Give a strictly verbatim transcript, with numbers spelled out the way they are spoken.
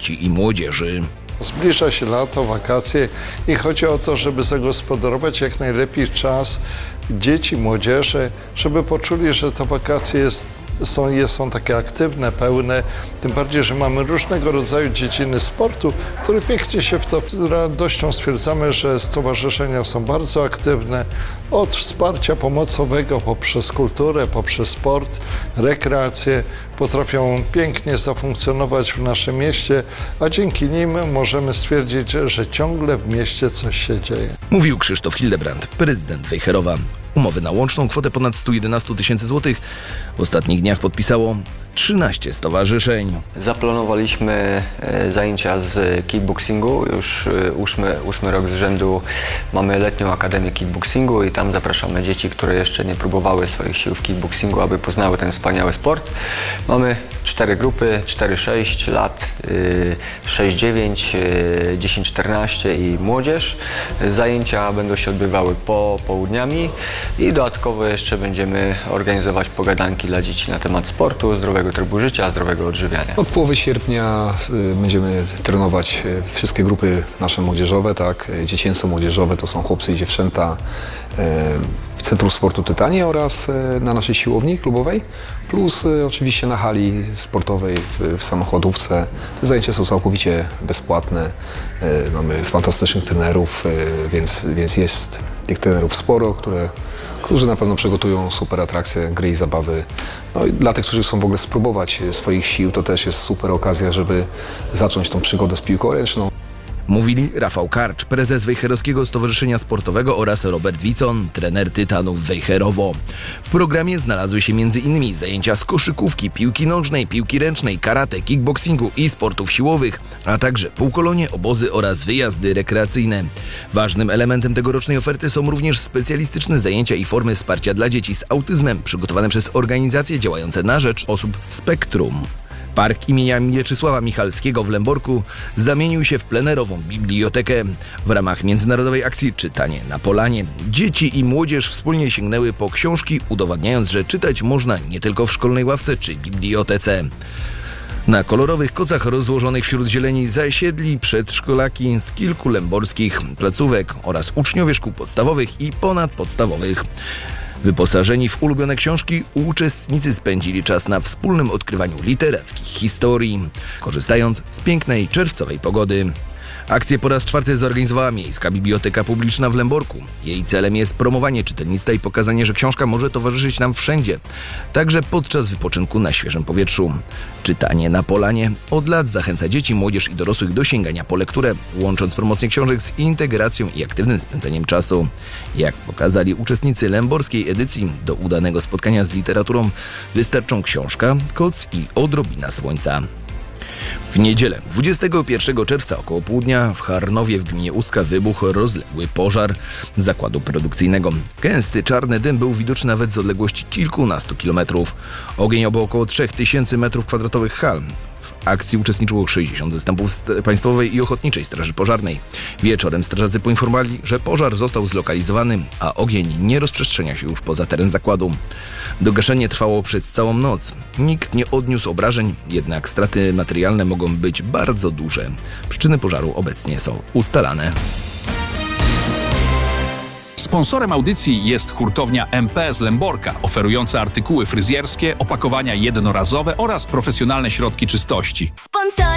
dzieci i młodzieży. Zbliża się lato, wakacje i chodzi o to, żeby zagospodarować jak najlepiej czas dzieci, młodzieży, żeby poczuli, że te wakacje jest, są, są takie aktywne, pełne. Tym bardziej, że mamy różnego rodzaju dziedziny sportu, które pięknie się w to z radością stwierdzamy, że stowarzyszenia są bardzo aktywne. Od wsparcia pomocowego poprzez kulturę, poprzez sport, rekreację potrafią pięknie zafunkcjonować w naszym mieście, a dzięki nim możemy stwierdzić, że ciągle w mieście coś się dzieje. Mówił Krzysztof Hildebrand, prezydent Wejherowa. Umowy na łączną kwotę ponad sto jedenaście tysięcy złotych w ostatnich dniach podpisało trzynaście stowarzyszeń. Zaplanowaliśmy zajęcia z kickboxingu. Już ósmy, ósmy rok z rzędu mamy letnią akademię kickboxingu i tam zapraszamy dzieci, które jeszcze nie próbowały swoich sił w kickboxingu, aby poznały ten wspaniały sport. Mamy cztery grupy, cztery sześć lat, sześć dziewięć, dziesięć czternaście i młodzież. Zajęcia będą się odbywały po południami i dodatkowo jeszcze będziemy organizować pogadanki dla dzieci na temat sportu, zdrowego trybu życia, zdrowego odżywiania. Od połowy sierpnia będziemy trenować wszystkie grupy nasze młodzieżowe, tak, dziecięco-młodzieżowe, to są chłopcy i dziewczęta w Centrum Sportu Tytanie oraz na naszej siłowni klubowej, plus oczywiście na hali sportowej w, w samochodówce. Te zajęcia są całkowicie bezpłatne, mamy fantastycznych trenerów, więc, więc jest tych trenerów sporo, które którzy na pewno przygotują super atrakcje, gry i zabawy. No i dla tych, którzy chcą w ogóle spróbować swoich sił, to też jest super okazja, żeby zacząć tą przygodę z piłką ręczną. Mówili Rafał Karcz, prezes Wejherowskiego Stowarzyszenia Sportowego oraz Robert Wicon, trener Tytanów Wejherowo. W programie znalazły się między innymi zajęcia z koszykówki, piłki nożnej, piłki ręcznej, karate, kickboxingu i sportów siłowych, a także półkolonie, obozy oraz wyjazdy rekreacyjne. Ważnym elementem tegorocznej oferty są również specjalistyczne zajęcia i formy wsparcia dla dzieci z autyzmem, przygotowane przez organizacje działające na rzecz osób w spektrum. Park imienia Mieczysława Michalskiego w Lęborku zamienił się w plenerową bibliotekę. W ramach międzynarodowej akcji Czytanie na Polanie dzieci i młodzież wspólnie sięgnęły po książki, udowadniając, że czytać można nie tylko w szkolnej ławce czy bibliotece. Na kolorowych kocach rozłożonych wśród zieleni zasiedli przedszkolaki z kilku lęborskich placówek oraz uczniowie szkół podstawowych i ponadpodstawowych. Wyposażeni w ulubione książki, uczestnicy spędzili czas na wspólnym odkrywaniu literackich historii, korzystając z pięknej czerwcowej pogody. Akcję po raz czwarty zorganizowała Miejska Biblioteka Publiczna w Lęborku. Jej celem jest promowanie czytelnictwa i pokazanie, że książka może towarzyszyć nam wszędzie, także podczas wypoczynku na świeżym powietrzu. Czytanie na Polanie od lat zachęca dzieci, młodzież i dorosłych do sięgania po lekturę, łącząc promocję książek z integracją i aktywnym spędzeniem czasu. Jak pokazali uczestnicy lęborskiej edycji, do udanego spotkania z literaturą wystarczą książka, koc i odrobina słońca. W niedzielę, dwudziestego pierwszego czerwca około południa w Harnowie w gminie Ustka wybuchł rozległy pożar zakładu produkcyjnego. Gęsty czarny dym był widoczny nawet z odległości kilkunastu kilometrów. Ogień objął około trzech tysięcy metrów kwadratowych hal. W akcji uczestniczyło sześćdziesiąt zastępów Państwowej i Ochotniczej Straży Pożarnej. Wieczorem strażacy poinformowali, że pożar został zlokalizowany, a ogień nie rozprzestrzenia się już poza teren zakładu. Dogaszenie trwało przez całą noc. Nikt nie odniósł obrażeń, jednak straty materialne mogą być bardzo duże. Przyczyny pożaru obecnie są ustalane. Sponsorem audycji jest hurtownia M P z Lęborka, oferująca artykuły fryzjerskie, opakowania jednorazowe oraz profesjonalne środki czystości. Sponsor